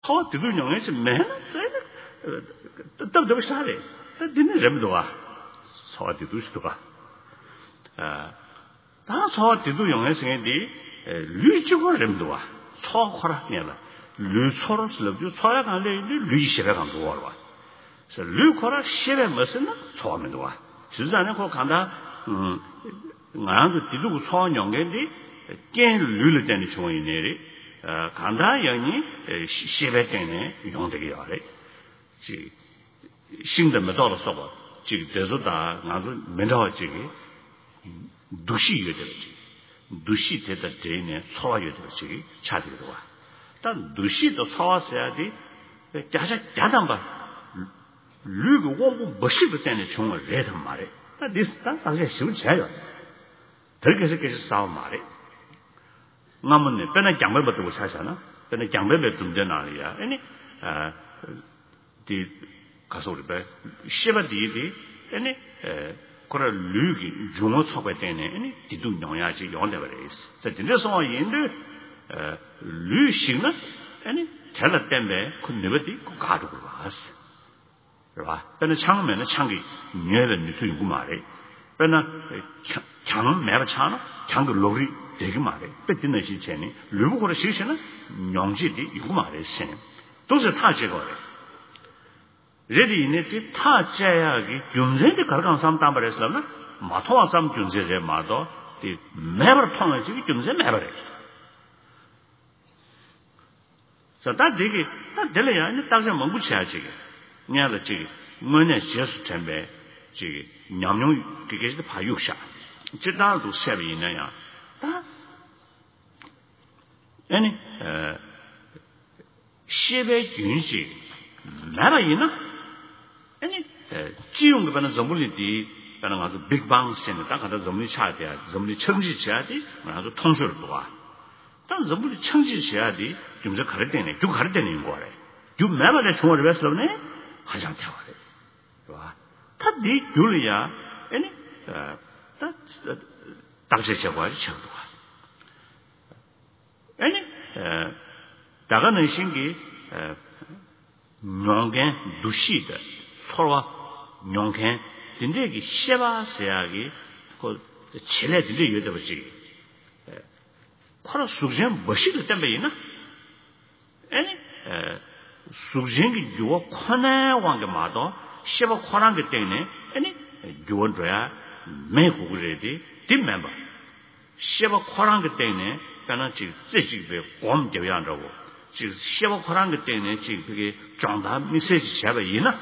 더 뒤도 영에서 맨 또 사래 또 되는 점도 와 서디도 수도가 다 서디도 영에서 이 류쪽을 점도 와 서커라 내가 류서로 슬럽죠 서야 간데 류시베 간도 와 그래서 류커라 시베 무슨 처음에도 와 지자네 거 간다 나도 뒤도 서영에디 깬 류를 때는 좋은 일이 간다 영이 시베 때문에 용되게 하래 지 신的没到了说吧这个这是他俺说没到这个都是有的都是在的这呢超越的这个差的多但都是的超下的加上加上吧如果我不是不在那穷我来他妈的那你当时收钱了这个是烧马的我们呢本来讲不都差啥呢本来讲不中在哪里啊的가서 우리 배 시바디디 아니 그걸 류기 중어 처벌 때네 아니 뒤도 영야지 영대 버리스 자 진짜서 인도 류식은 아니 잘 때문에 그 네버디 그 가지고 왔어 그봐 근데 창면은 창기 뇌는 뉴스 이거 말해 근데 창은 매버 차나 창그 로리 되게 말해 뺏는 시체니 류고를 시시는 영지디 이거 말해 신都是他这个 레디네 타자야기 균제데 가르간 삼 담버랬으나 마토와 삼 균제제 마도 디 매버 통하지 균제 매버래 자다 되게 다 될래야 이 당시 먹고 쳐야지 냐를 지기 뭐네 제수 tembe 지기 냠냠 그게도 파육샤 지다도 세비네야 다 아니 시베 균시 나라이나 아니 지용도 받는 전부리디 받는 아주 빅방 센터 딱 가다 전부리 차야 돼 전부리 청지 쳐야 돼 아주 통솔을 도와 딱 전부리 청지 쳐야 돼 좀 더 가를 때네 좀 가를 때는 거래 좀 매번에 총을 했으면 가장 태워래 와 다디 줄이야 아니 당시 저거지 저거 아니 다가는 신기 명견 두시다 서로 명견 진짜기 시바세야기 그 칠레 진짜 여대 버지 코라 수전 멋이들 때문에나 아니 수전기 요 코네 왕게 마도 시바 코란 게 때문에 아니 요원줘야 매고 그래디 뒷멤버 시바 코란 게 때문에 가나 지금 찌찌베 곰 되어야한다고 지금 시바 코란 게 때문에 지금 그게 정답 메시지 잡아 이나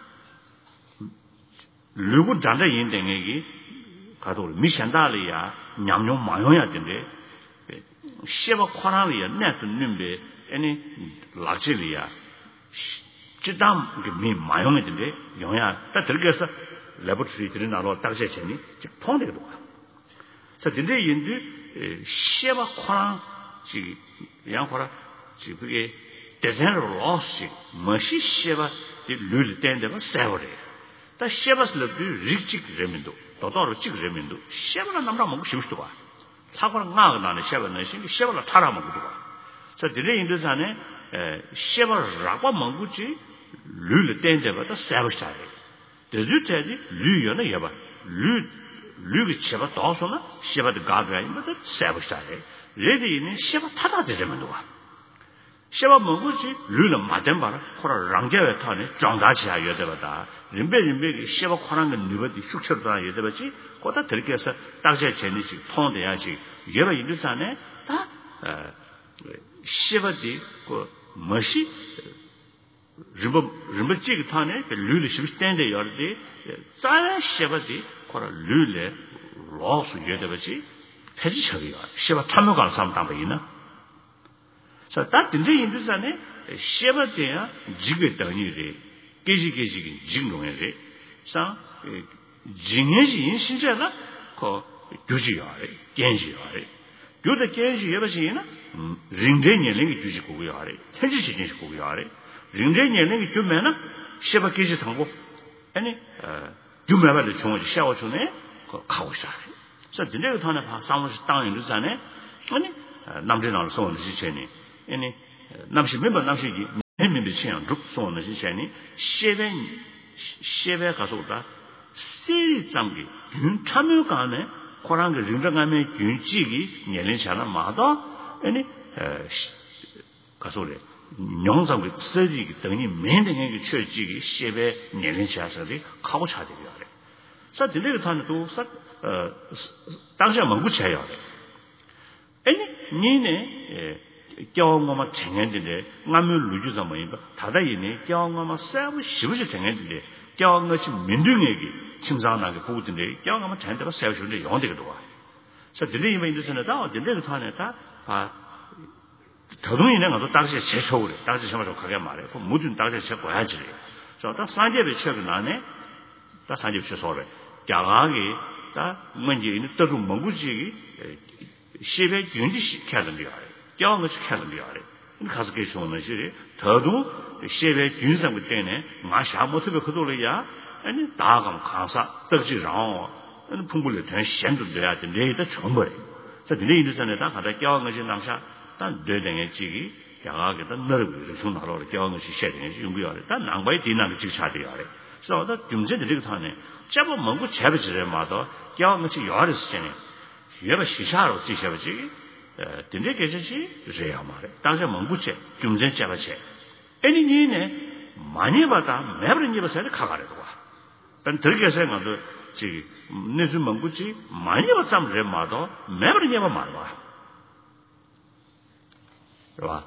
누구 단다 인댕에기 가도 미션달이야 냠냠 마요야 된대 시바 코란이야 내도 님베 아니 라지리야 지담 그미 마요면 된대 영야 딱 들게서 레버트리 들이나로 딱세 전이 통되게 도와 자 근데 인도 시바 코란 지 양코라 지 그게 대전으로 로시 머시 시바 룰 때인데가 세월에 다 시바스를 릭직 레민도 도도로 직 레민도 시바는 남라 먹고 싶을 거 사고는 나가 나는 시바는 신기 시바를 타라 먹고 봐 자 드레 인도산에 시바를 라고 먹고지 룰 때인데가 세월샤에 대주태지 류연에 여봐 류기 시바 도서나 시바도 가드라이 뭐도 세월샤에 레디는 시바 타다 되면 와 시바 먹고지 류는 맞은 바라 코라 랑제에 타네 정다시야 여대바다 림베 시바 코란 건 누버디 흉처로다 여대바지 거다 들게서 딱제 제니지 통돼야지 여러 인도산에 다 시바디 그 멋이 림베 찌기 타네 류를 심스탠데 여르디 싸야 시바디 코라 류레 로스 여대바지 폐지처리야 시바 참여가 사람 담보이나 자, 딱 진짜 인도산에 시바대야 지게 당이래. 계시기 진동해래. 자, 진행시 인신자가 그 규지야래. 견지야래. 요데 견지 여버시나 링제년이 규지고야래. 현지시진시 고야래. 링제년이 주면은 시바 계시 상고 아니 주면을 총을 샤워 주네. 그 가오샤래. 자, 진짜 타는 바 사무실 땅 인도산에 아니 남들나로 소원을 지체니 아니 남시 멤버 남시기 me be chen rup so na shi chen ni shebe ga so da si zang gi yun chamyo ga ne koran ge ring zang ga me yun ji gi nian lin sha na ma da ani ga so le nyong zang ge se ji gi deng ni men deng ge che ji gi shebe nian lin sha sa de ka bo cha de ya le sa de le ta ne do sa当下蒙不起来的。哎，你呢？叫我们承认的嘞，俺们路就怎么样吧？他在人呢，叫我们社会是不是承认的嘞？叫我去面对那个青少年的部分嘞，叫我们承认这个社会的用这个多啊。所以这里因为就是呢，到这个他呢，他把头东西呢，我都当时切抽的，当时什么时候可干嘛的？不，某种当时切关系的，是吧？到三节被切个哪呢？到三节切少了，加上个。다 문제는 또 뭔구지 시베 윤지 캐는 거야. 겨운 것이 캐는 거야. 가서 그 쇼는 시 더도 시베 윤상 때문에 마샤 못해 그돌이야. 아니 다감 가사 떡지랑 아니 풍불을 된 현도 돼야 돼. 내가 전부래. 그래서 내일 전에 다 가다 겨운 것이 남샤 단 뇌등에 지기 야가게다 너를 좀 나로 겨운 것이 셔야 용구야. 단 낭바에 뒤나는 지차돼야 돼. 그래서 다 경제들 이거 타네. 잡아 먹고 잡으지래 마도 겨운 것이 요하를 쓰네. 여러 시사로 지셔버지. 된데 계시지 그래야 말해. 당시 먹고체 경제 잡아체. 아니 니네 많이 받아 매번 입어서 가가래도 와. 단 들게서 가도 지 내주 먹고지 많이 받자면 마도 매번 입어 말와. 와.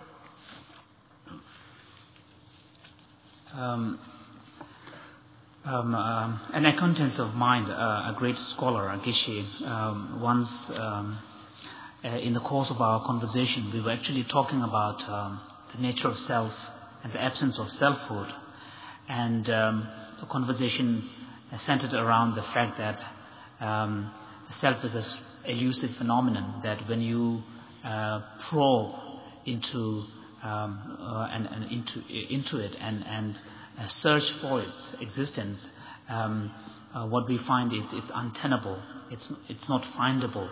An acquaintance of mine, a great scholar, Geshe, once in the course of our conversation, we were actually talking about the nature of self and the absence of selfhood. And the conversation centered around the fact that self is an elusive phenomenon, that when you probe into into it and search for its existence, what we find is it's untenable. It's not findable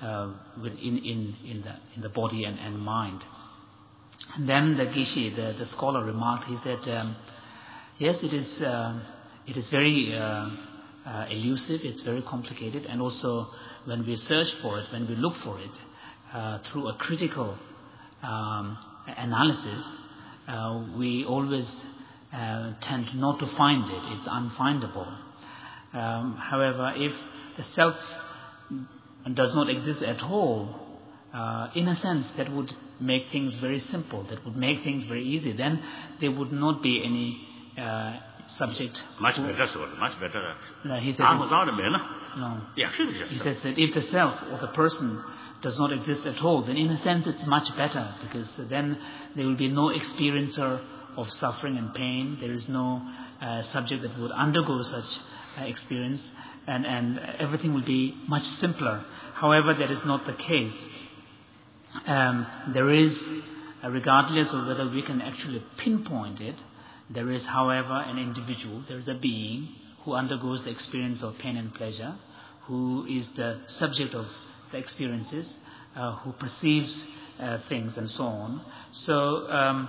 in the body and mind. And then the Geshe, the scholar, remarked. He said, "Yes, it is very elusive. It's very complicated, and also when we search for it, when we look for it through a critical analysis, we always tend not to find it. It's unfindable. However, if the self does not exist at all, in a sense, that would make things very simple. That would make things very easy. Then there would not be any subject. Much better, sir. Much better. No, he says. No. He says that if the self or the person does not exist at all, then in a sense it's much better, because then there will be no experiencer of suffering and pain. There is no subject that would undergo such experience, and everything will be much simpler. However, that is not the case. There is, regardless of whether we can actually pinpoint it, there is, however, an individual, there is a being who undergoes the experience of pain and pleasure, who is the subject of the experiences, who perceives things and so on. So,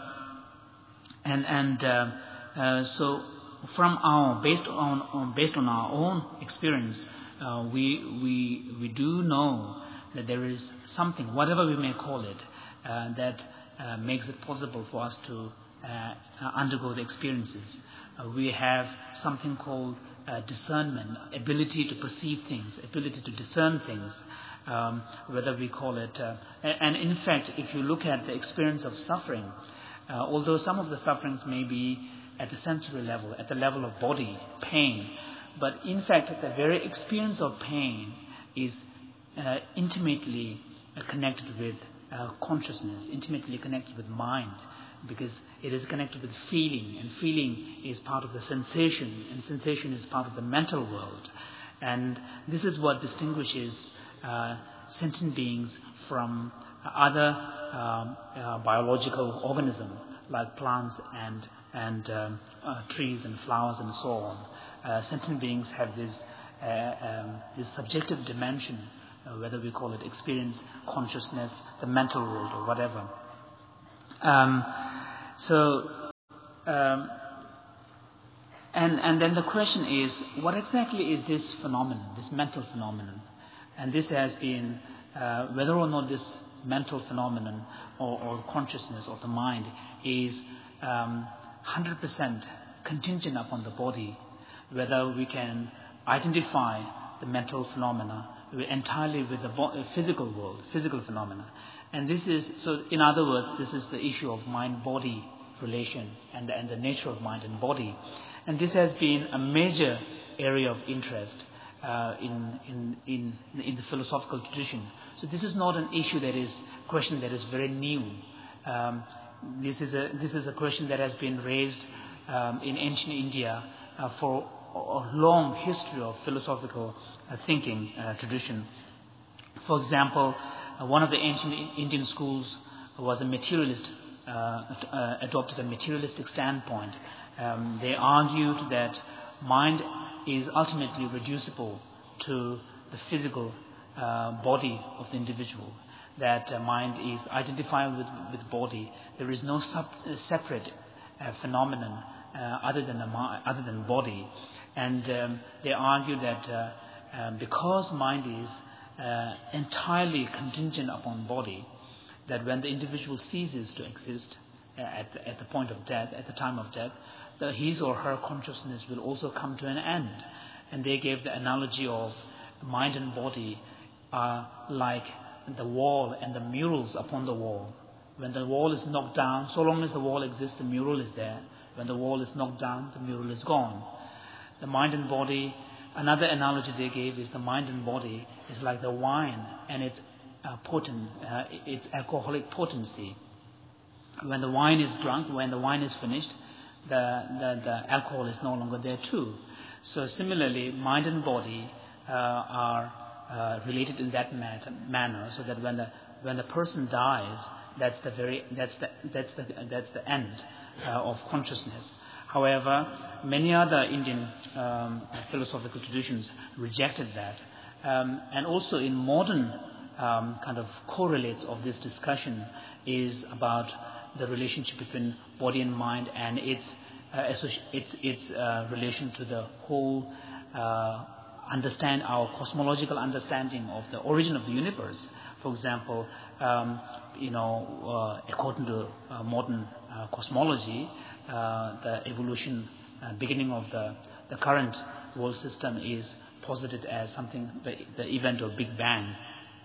so from based on our own experience, we do know that there is something, whatever we may call it, that makes it possible for us to undergo the experiences. We have something called discernment, ability to perceive things, ability to discern things, whether we call it. And in fact, if you look at the experience of suffering, although some of the sufferings may be at the sensory level, at the level of body, pain, but in fact the very experience of pain is intimately connected with consciousness, intimately connected with mind, because it is connected with feeling, and feeling is part of the sensation, and sensation is part of the mental world. And this is what distinguishes sentient beings from other biological organisms like plants and trees and flowers and so on. Sentient beings have this subjective dimension, whether we call it experience, consciousness, the mental world, or whatever. So And then the question is, what exactly is this phenomenon, this mental phenomenon? And this has been, whether or not this mental phenomenon or consciousness of the mind is 100% contingent upon the body, whether we can identify the mental phenomena entirely with the physical world, physical phenomena. And this is, so in other words, this is the issue of mind-body relation and the nature of mind and body. And this has been a major area of interest in the philosophical tradition. So this is not an issue question that is very new. This is a question that has been raised in ancient India for a long history of philosophical thinking tradition. For example, one of the ancient Indian schools was a materialist, adopted a materialistic standpoint. They argued that mind is ultimately reducible to the physical body of the individual, that mind is identifiable with body. There is no separate phenomenon other than body. And they argue that because mind is entirely contingent upon body, that when the individual ceases to exist at the point of death, at the time of death, his or her consciousness will also come to an end. And they gave the analogy of mind and body are like the wall and the murals upon the wall. When the wall is knocked down, so long as the wall exists, the mural is there. When the wall is knocked down, the mural is gone. The mind and body, another analogy they gave is the mind and body is like the wine and its its alcoholic potency. When the wine is drunk, when the wine is finished, the alcohol is no longer there too. So similarly, mind and body are related in that manner, so that when the person dies, that's the end of consciousness. However, many other Indian philosophical traditions rejected that, and also in modern kind of correlates of this discussion is about the relationship between body and mind and its relation to the whole our cosmological understanding of the origin of the universe. For example, according to modern cosmology, the evolution beginning of the current world system is posited as something, the event of Big Bang.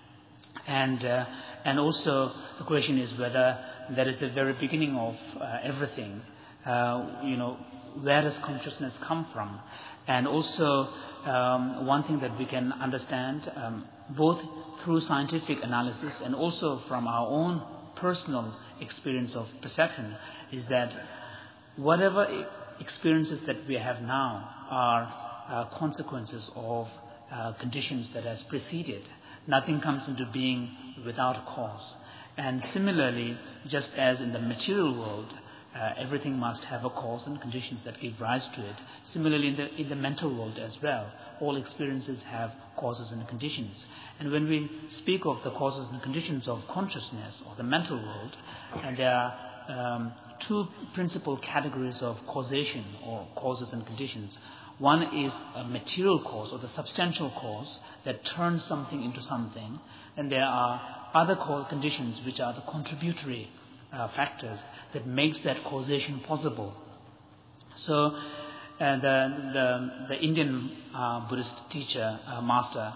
And also the question is whether that is the very beginning of everything. Where does consciousness come from? And also one thing that we can understand both through scientific analysis and also from our own personal experience of perception is that whatever experiences that we have now are consequences of conditions that has preceded. Nothing comes into being without a cause. And similarly, just as in the material world, everything must have a cause and conditions that give rise to it. Similarly, in the mental world as well, all experiences have causes and conditions. And when we speak of the causes and conditions of consciousness or the mental world, and there are two principal categories of causation or causes and conditions. One is a material cause or the substantial cause that turns something into something, and there are other conditions which are the contributory factors that makes that causation possible. So the Indian Buddhist teacher, master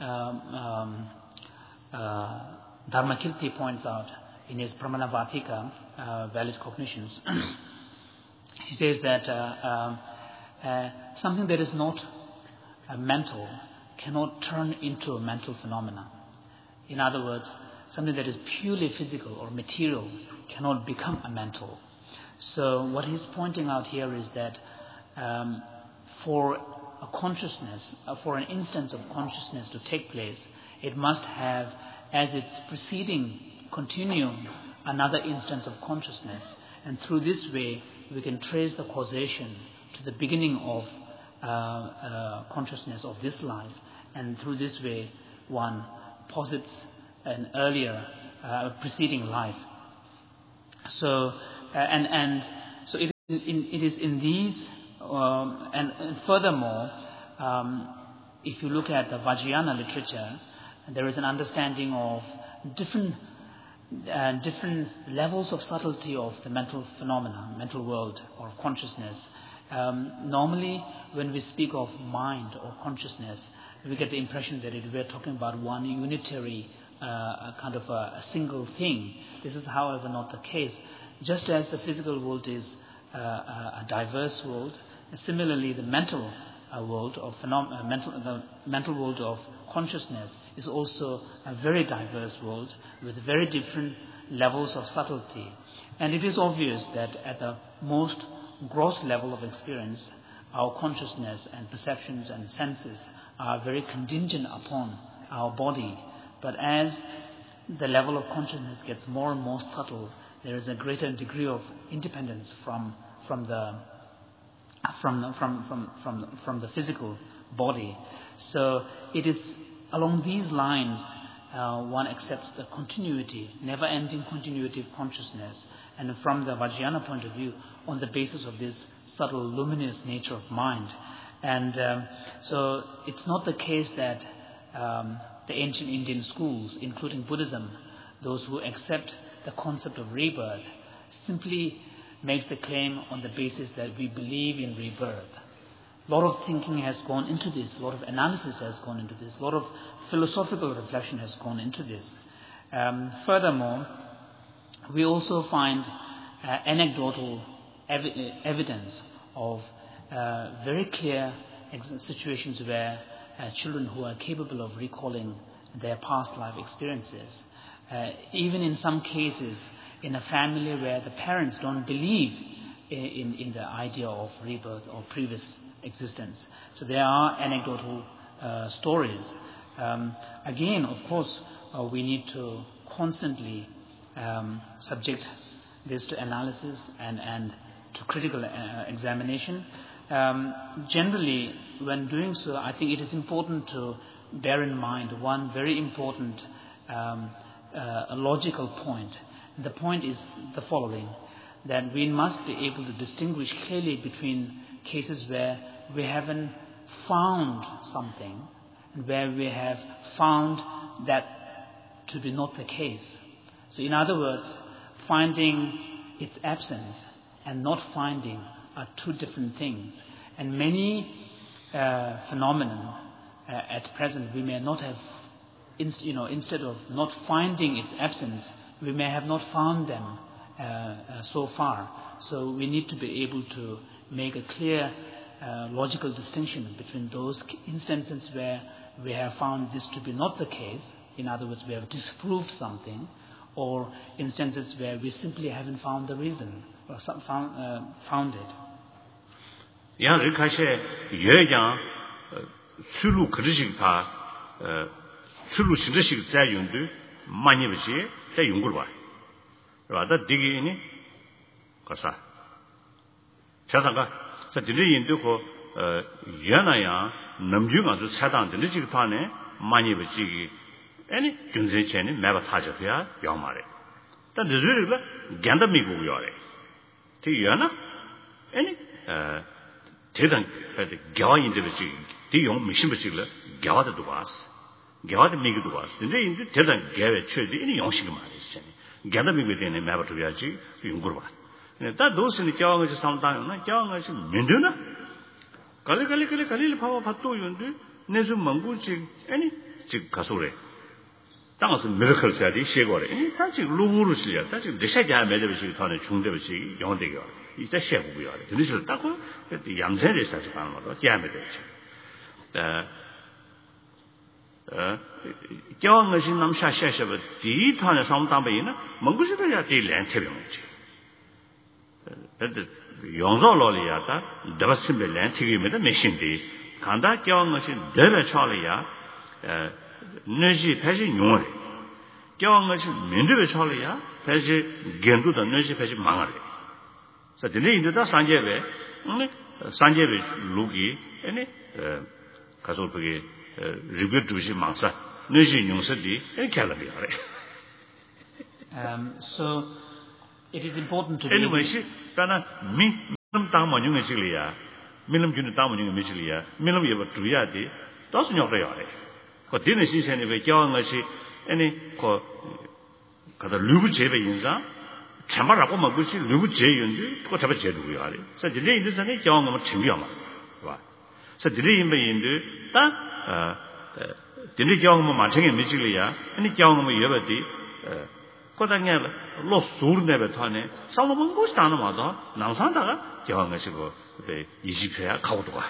Dharmakirti points out in his Pramanavartika, Valid Cognitions, he says that something that is not mental cannot turn into a mental phenomena. In other words, something that is purely physical or material cannot become a mental. So what he's pointing out here is that for a consciousness, for an instance of consciousness to take place, it must have as its preceding continuum another instance of consciousness. And through this way, we can trace the causation to the beginning of consciousness of this life. And through this way, one posits an earlier preceding life. So, so it It is in these, and furthermore, if you look at the Vajrayana literature, there is an understanding of different levels of subtlety of the mental phenomena, mental world or consciousness. Normally, when we speak of mind or consciousness, we get the impression that we are talking about one unitary kind of a single thing. This is, however, not the case. Just as the physical world is a diverse world, similarly, the mental world of the mental world of consciousness is also a very diverse world with very different levels of subtlety. And it is obvious that at the most gross level of experience, our consciousness and perceptions and senses are very contingent upon our body. But as the level of consciousness gets more and more subtle, there is a greater degree of independence from the physical body. So it is along these lines one accepts the continuity, never-ending continuity of consciousness, and from the Vajrayana point of view, on the basis of this subtle, luminous nature of mind. And so it's not the case that the ancient Indian schools, including Buddhism, those who accept the concept of rebirth, simply makes the claim on the basis that we believe in rebirth. A lot of thinking has gone into this, a lot of analysis has gone into this, a lot of philosophical reflection has gone into this. Furthermore, we also find anecdotal evidence of very clear situations where children who are capable of recalling their past life experiences, even in some cases in a family where the parents don't believe in the idea of rebirth or previous existence. So there are anecdotal stories. Again, of course, we need to constantly subject this to analysis and to critical examination. Generally, when doing so, I think it is important to bear in mind one very important logical point. The point is the following, that we must be able to distinguish clearly between cases where we haven't found something and where we have found that to be not the case. So in other words, finding its absence and not finding are two different things. And many phenomena at present we may not have, instead of not finding its absence, we may have not found them so far. So we need to be able to make a clear logical distinction between those instances where we have found this to be not the case, in other words, we have disproved something, or instances where we simply haven't found the reason or found it. 야, 이렇게 여장 출루 그릇이다. 출루 시르식 자용도 많이 버시 자 연구를 봐. 와다 되게니 가사. 자상가 자 들리인도 그 연아야 남중아도 차단들 지금 판에 많이 버시기 아니 군세체니 매바 타져야 영말에. 다 늦으리라 간다 미고 요래. 그 연아 아니 대단 겨인들 버시 뒤용 미신 버시라 겨와도 봐스. 겨와도 미기도 봐스. 근데 인도 대단 겨에 최대 이 영식이 말이지. 간다 미고 되네 매바 줘야지 연구를 봐. 다 도스니 겨와가 상당하나 겨와가 민드나 갈리 파와 받도 연도 내좀 망고지 아니 즉 가소래 땅에서 미라클 사디 셰고래 이 다시 루부르시야 다시 대샤자 매대비시 타는 중대비시 영대겨 이제 셰고고요 그래서 딱고 양세를 사지 가는 거도 깨면 되죠 겨왕것이 남샤샤샤버 디타는 상담배이나 망고시도야 디랜 태병이지 근데 용서로리야다 더스면 랜 태기면 메신디 간다 겨왕것이 내려 쳐려야 너지 패지 용어래. 겨왕것이 민들을 쳐려야 패지 견도도 너지 패지 망하래. 그래서 들리는데다 산제베, 산제베 루기, 아니 가서 그게 리뷰 주시 망사 너지 용서디 이렇게 하려고 그래. So it is important to anyway, 当毛用的这里呀，没人军的当毛用的没这里呀，没人也不注意的，都是鸟不要的。可电视机前那边教那些，可他留不结的印象，全把那个嘛过去留不结用的，我才不结住要的。所以这类的上呢，教我们听不了嘛，是吧？所以这类没用的，但电视教我们马听也没这里呀，你教我们也不的，觉得伢老熟那边他呢，上了门过去打那嘛的，南上大个教我们这个对一级片啊考多啊。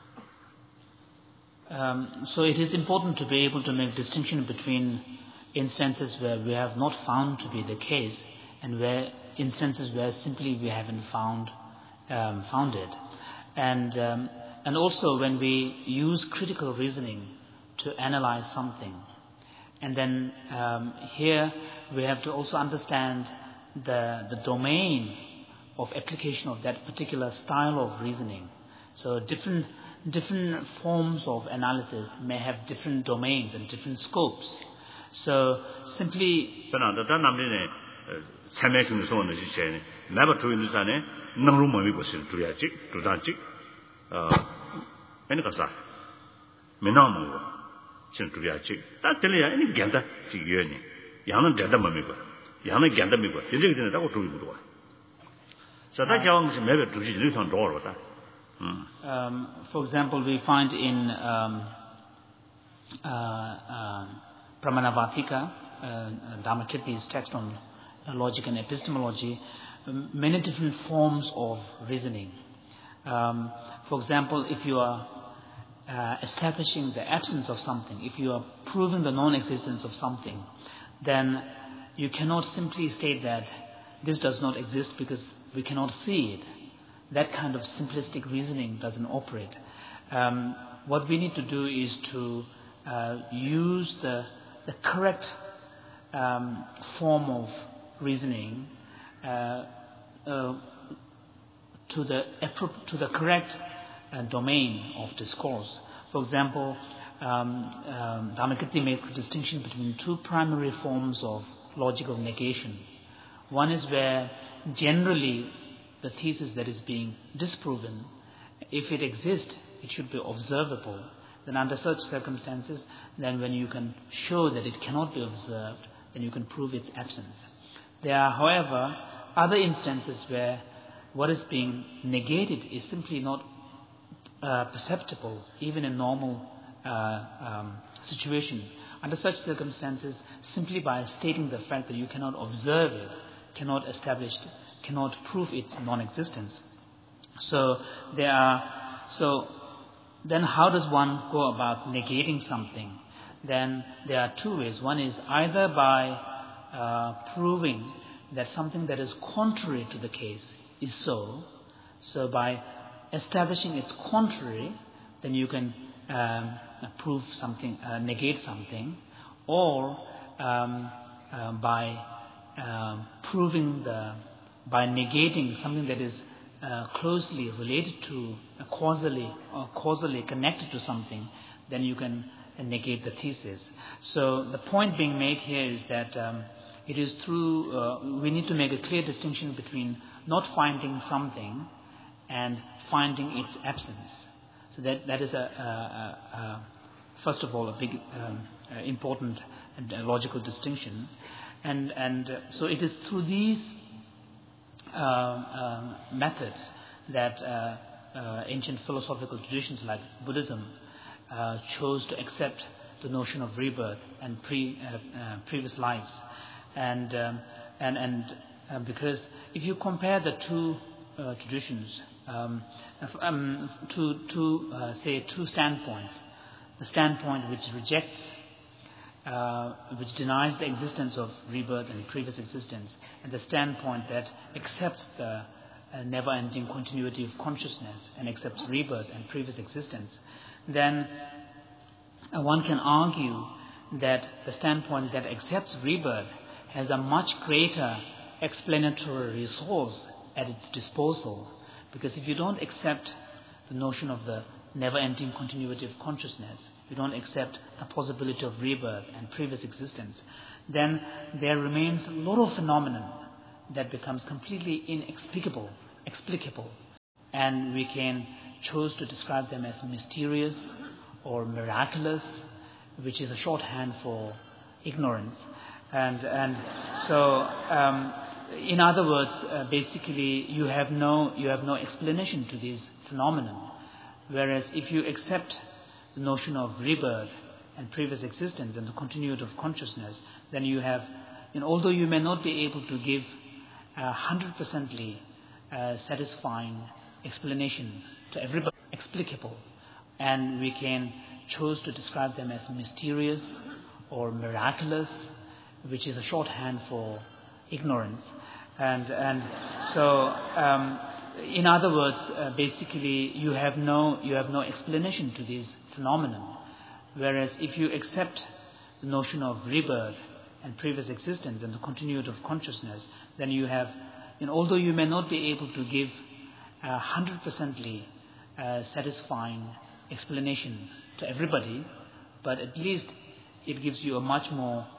So it is important to be able to make distinction between instances where we have not found to be the case and where instances where simply we haven't found it, and also when we use critical reasoning to analyze something, and then here we have to also understand the domain of application of that particular style of reasoning. So different forms of analysis may have different domains and different scopes. So simply for example, we find in Pramanavartika, Dharmakirti's text on logic and epistemology, many different forms of reasoning. For example, if you are establishing the absence of something, if you are proving the non-existence of something, then you cannot simply state that this does not exist because we cannot see it. That kind of simplistic reasoning doesn't operate. What we need to do is to use the correct form of reasoning to the correct domain of discourse. For example, Dharmakirti makes a distinction between two primary forms of logic of negation. One is where generally the thesis that is being disproven, if it exists, it should be observable. Then under such circumstances, then when you can show that it cannot be observed, then you can prove its absence. There are, however, other instances where what is being negated is simply not perceptible, even in normal situation. Under such circumstances, simply by stating the fact that you cannot observe it, cannot prove its non-existence. So then how does one go about negating something? Then there are two ways. One is either by proving that something that is contrary to the case is so. So by establishing its contrary, then you can prove something, negate something, or by negating something that is closely related to, causally connected to something, then you can negate the thesis. So the point being made here is that it is through, we need to make a clear distinction between not finding something and finding its absence. So that is first of all a big important and logical distinction, and so it is through these methods that ancient philosophical traditions like Buddhism chose to accept the notion of rebirth and previous lives, and because if you compare the two traditions, say two standpoints, the standpoint which rejects, which denies the existence of rebirth and previous existence, and the standpoint that accepts the never-ending continuity of consciousness and accepts rebirth and previous existence, then one can argue that the standpoint that accepts rebirth has a much greater explanatory resource at its disposal, because if you don't accept the notion of the never-ending continuity of consciousness, you don't accept the possibility of rebirth and previous existence, then there remains a lot of phenomenon that becomes completely explicable. and we can choose to describe them as mysterious or miraculous, which is a shorthand for ignorance. And so, in other words, basically, you have no explanation to this phenomenon. Whereas, if you accept the notion of rebirth and previous existence and the continuity of consciousness, then you have, although you may not be able to give 100% satisfying explanation to everybody, explicable, and we can choose to describe them as mysterious or miraculous, which is a shorthand for ignorance. And so, in other words, basically, you have no explanation to this phenomenon. Whereas, if you accept the notion of rebirth and previous existence and the continuity of consciousness, then you have, although you may not be able to give 100% satisfying explanation to everybody, but at least it gives you a much more